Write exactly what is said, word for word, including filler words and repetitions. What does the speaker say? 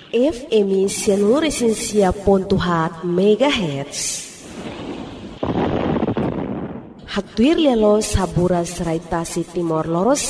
F M Seluruh Pontuhat Megahertz. Hatuir lelo sabura serai tasi Timor Leste